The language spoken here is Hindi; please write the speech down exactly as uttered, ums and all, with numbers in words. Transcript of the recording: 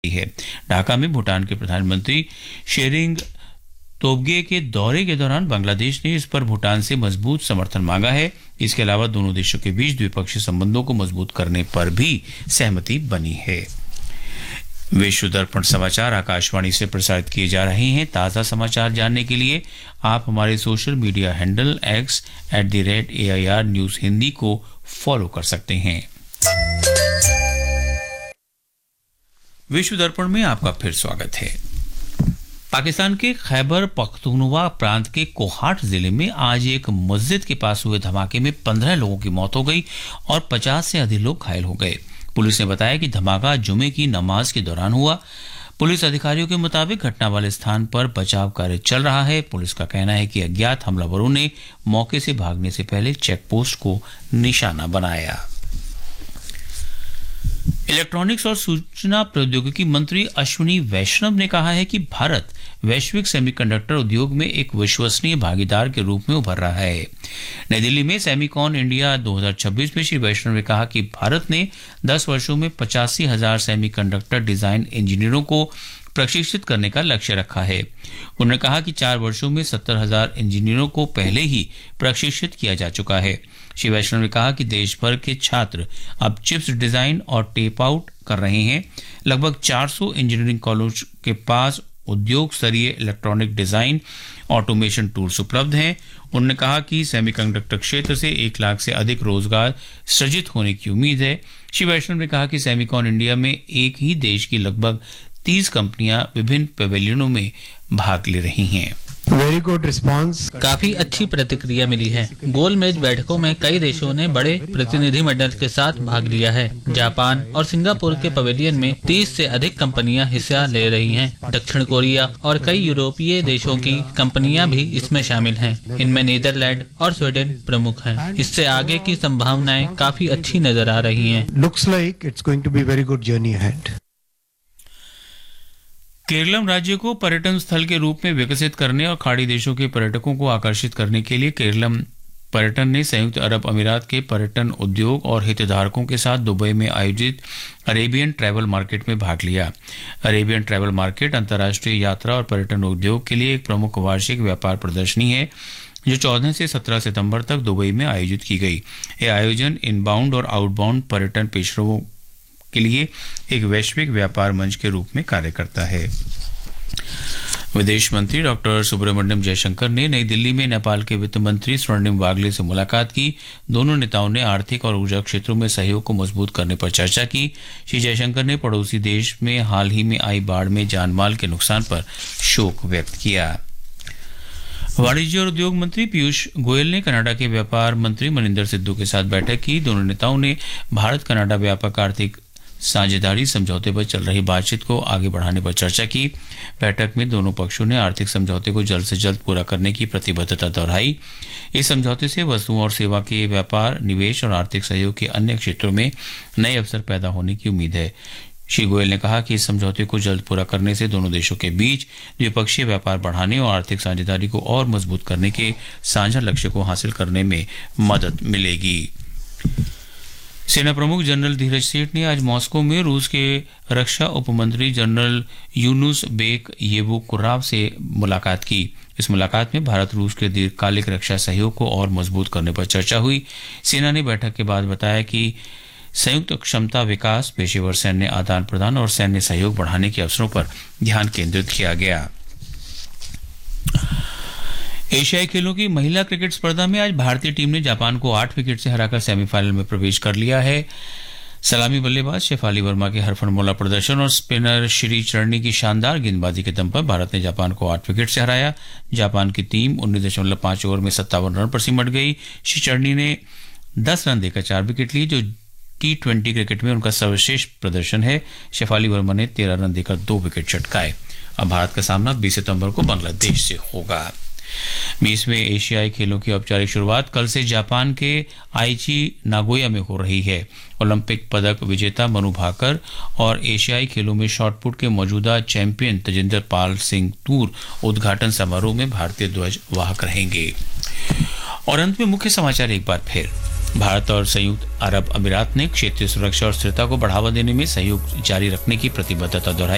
है। ढाका में भूटान के प्रधानमंत्री शेरिंग तोब्गे के दौरे के दौरान बांग्लादेश ने इस पर भूटान से मजबूत समर्थन मांगा है। इसके अलावा दोनों देशों के बीच द्विपक्षीय संबंधों को मजबूत करने पर भी सहमति बनी है। विश्व दर्पण समाचार आकाशवाणी से प्रसारित किए जा रहे हैं। ताज़ा समाचार जानने के लिए आप हमारे social media handle x at the rate A I R news Hindi को फॉलो कर सकते हैं। विश्व दर्पण में आपका फिर स्वागत है। पाकिस्तान के खैबर पख्तूनख्वा प्रांत के कोहाट जिले में आज एक मस्जिद के पास हुए धमाके में पंद्रह लोगों की मौत हो गई और पचास से अधिक लोग घायल हो गए। पुलिस ने बताया कि धमाका जुमे की नमाज के दौरान हुआ। पुलिस अधिकारियों के मुताबिक घटना वाले स्थान पर बचाव कार्य चल रहा है। पुलिस का कहना है कि अज्ञात हमलावरों ने मौके से भागने से पहले चेक पोस्ट को निशाना बनाया। इलेक्ट्रॉनिक्स और सूचना प्रौद्योगिकी मंत्री अश्विनी वैष्णव ने कहा है कि भारत वैश्विक सेमीकंडक्टर उद्योग में एक विश्वसनीय भागीदार के रूप में उभर रहा है। नई दिल्ली में सेमीकॉन इंडिया दो हज़ार छब्बीस में श्री वैष्णव ने कहा कि भारत ने दस वर्षों में पचासी हजार सेमीकंडक्टर डिजाइन इंजीनियरों को प्रशिक्षित करने का लक्ष्य रखा है। उन्होंने कहा कि चार वर्षों में सत्तर हजार इंजीनियरों को पहले ही प्रशिक्षित किया जा चुका है। श्री वैष्णव ने कहा कि देश भर के छात्र अब चिप्स डिजाइन और टेप आउट कर रहे हैं। लगभग चार सौ इंजीनियरिंग कॉलेज के पास उद्योग स्तरीय इलेक्ट्रॉनिक डिजाइन ऑटोमेशन टूल्स उपलब्ध हैं। उन्होंने कहा कि सेमीकंडक्टर क्षेत्र से एक लाख से अधिक रोजगार सृजित होने की उम्मीद है। श्री वैष्णव ने कहा कि सेमीकॉन इंडिया में एक ही देश की लगभग तीस कंपनियां विभिन्न पेवेलियनों में भाग ले रही हैं। Very good response. काफी अच्छी प्रतिक्रिया मिली है। गोल मेज बैठकों में कई देशों ने बड़े प्रतिनिधि मंडल के साथ भाग लिया है। जापान और सिंगापुर के पवेलियन में तीस से अधिक कंपनियां हिस्सा ले रही हैं। दक्षिण कोरिया और कई यूरोपीय देशों की कंपनियां भी इसमें शामिल हैं। इनमें नीदरलैंड और स्वीडन प्रमुख हैं। इससे आगे की संभावनाएं काफी अच्छी नजर आ रही हैं। Looks like it's going to be very good journey ahead. Keralam राज्य को पर्यटन स्थल के रूप में विकसित करने और खाड़ी देशों के पर्यटकों को आकर्षित करने के लिए केरलम पर्यटन ने संयुक्त अरब अमीरात के पर्यटन उद्योग और हितधारकों के साथ दुबई में आयोजित अरेबियन ट्रैवल मार्केट में भाग लिया। अरेबियन ट्रैवल मार्केट अंतर्राष्ट्रीय यात्रा और पर्यटन उद्योग के लिए एक प्रमुख वार्षिक व्यापार प्रदर्शनी है जो चौदह से सत्रह सितंबर तक दुबई में आयोजित की गई। यह आयोजन इनबाउंड और आउटबाउंड पर्यटन पेशरों के लिए एक वैश्विक व्यापार मंच के रूप में कार्य करता है। विदेश मंत्री डॉक्टर सुब्रमण्यम जयशंकर ने नई दिल्ली में नेपाल के वित्त मंत्री स्वर्णिम वागले से मुलाकात की। दोनों नेताओं ने आर्थिक और ऊर्जा क्षेत्रों में सहयोग को मजबूत करने पर चर्चा की। श्री जयशंकर ने पड़ोसी देश में हाल ही में आई बाढ़ में जानमाल के नुकसान पर शोक व्यक्त किया। वाणिज्य और उद्योग मंत्री पीयूष गोयल ने कनाडा के व्यापार मंत्री मनिंदर सिद्धू के साथ बैठक की। दोनों नेताओं ने भारत कनाडा व्यापक आर्थिक साझेदारी समझौते पर चल रही बातचीत को आगे बढ़ाने पर चर्चा की। बैठक में दोनों पक्षों ने आर्थिक समझौते को जल्द से जल्द पूरा करने की प्रतिबद्धता दोहराई। इस समझौते से वस्तुओं और सेवा के व्यापार, निवेश और आर्थिक सहयोग के अन्य क्षेत्रों में नए अवसर पैदा होने की उम्मीद है। श्री गोयल ने कहा कि इस समझौते को जल्द पूरा करने से दोनों देशों के बीच द्विपक्षीय व्यापार बढ़ाने और आर्थिक साझेदारी को और मजबूत करने के साझा लक्ष्य को हासिल करने में मदद मिलेगी। सेना प्रमुख जनरल धीरज सेठ ने आज मॉस्को में रूस के रक्षा उपमंत्री जनरल यूनुस बेक येवुकुराव से मुलाकात की। इस मुलाकात में भारत रूस के दीर्घकालिक रक्षा सहयोग को और मजबूत करने पर चर्चा हुई। सेना ने बैठक के बाद बताया कि संयुक्त क्षमता विकास, पेशेवर सैन्य आदान प्रदान और सैन्य सहयोग बढ़ाने के अवसरों पर ध्यान केंद्रित किया गया। एशियाई खेलों की महिला क्रिकेट स्पर्धा में आज भारतीय टीम ने जापान को आठ विकेट से हराकर सेमीफाइनल में प्रवेश कर लिया है। सलामी बल्लेबाज शेफाली वर्मा के हरफनमौला प्रदर्शन और स्पिनर श्री चरणी की शानदार गेंदबाजी के दम पर भारत ने जापान को आठ विकेट से हराया। जापान की टीम उन्नीस दशमलव पांच ओवर में सत्तावन रन पर सिमट गई। श्री चरणी ने दस रन देकर चार विकेट लिए, जो टी ट्वेंटी क्रिकेट में उनका सर्वश्रेष्ठ प्रदर्शन है। शेफाली वर्मा ने तेरह रन देकर दो विकेट चटकाए। अब भारत का सामना बीस सितंबर को बांग्लादेश से होगा। बीसवें एशियाई खेलों की औपचारिक शुरुआत कल से जापान के आइची नागोया में हो रही है। ओलंपिक पदक विजेता मनु भाकर और एशियाई खेलों में शॉटपुट के मौजूदा चैंपियन तजिंदर पाल सिंह तूर उद्घाटन समारोह में भारतीय ध्वज वाहक रहेंगे। और अंत में मुख्य समाचार एक बार फिर। भारत और संयुक्त अरब अमीरात ने क्षेत्रीय सुरक्षा और स्थिरता को बढ़ावा देने में सहयोग जारी रखने की प्रतिबद्धता दोहराई।